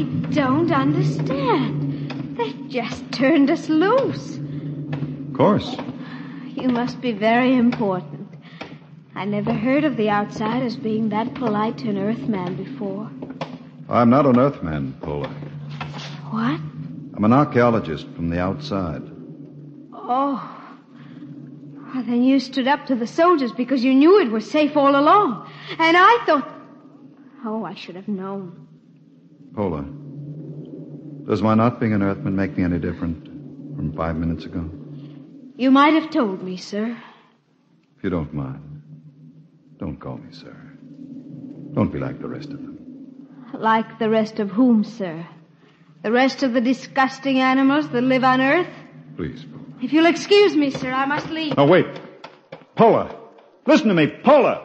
don't understand. They've just turned us loose. Of course. You must be very important. I never heard of the outsiders being that polite to an Earthman before. I'm not an Earthman, Pola. What? I'm an archaeologist from the outside. Oh. Well, then you stood up to the soldiers because you knew it was safe all along. And I thought... Oh, I should have known. Pola, does my not being an Earthman make me any different from 5 minutes ago? You might have told me, sir. If you don't mind, don't call me sir. Don't be like the rest of them. Like the rest of whom, sir? The rest of the disgusting animals that live on Earth? Please, Pola. If you'll excuse me, sir, I must leave. Oh, wait. Pola, listen to me, Pola!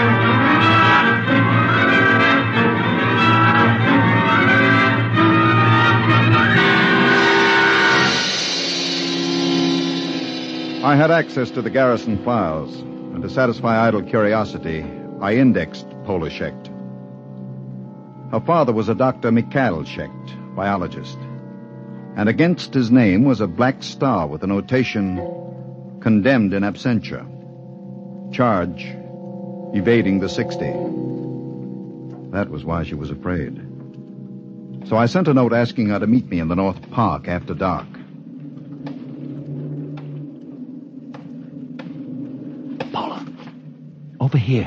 I had access to the garrison files, and to satisfy idle curiosity, I indexed Pola Schecht. Her father was a Dr. Mikhail Schecht, biologist, and against his name was a black star with the notation, condemned in absentia. Charge, evading the 60. That was why she was afraid. So I sent a note asking her to meet me in the North Park after dark. Pola, over here.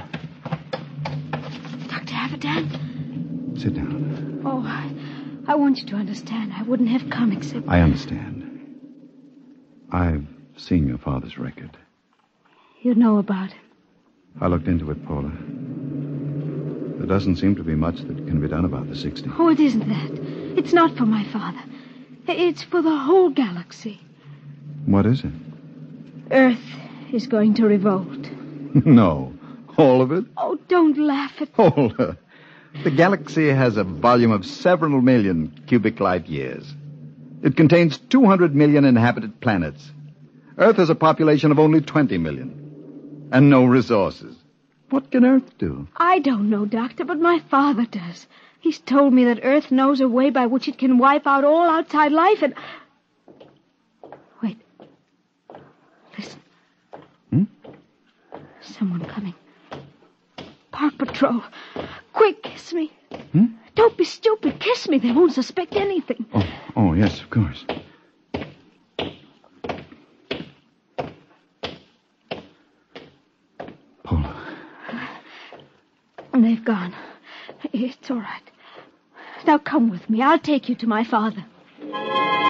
Dr. Avidan? Sit down. Oh, I want you to understand. I wouldn't have come except... I understand. I've seen your father's record. You know about him. I looked into it, Paula. There doesn't seem to be much that can be done about the 60. Oh, it isn't that. It's not for my father. It's for the whole galaxy. What is it? Earth is going to revolt. No. All of it? Oh, don't laugh at... Paula, the galaxy has a volume of several million cubic light years. It contains 200 million inhabited planets. Earth has a population of only 20 million. And no resources. What can Earth do? I don't know, Doctor, but my father does. He's told me that Earth knows a way by which it can wipe out all outside life and... Wait. Listen. Someone coming. Park Patrol. Quick, kiss me. Don't be stupid. Kiss me. They won't suspect anything. Oh, yes, of course. Paula. And they've gone. It's all right. Now come with me. I'll take you to my father.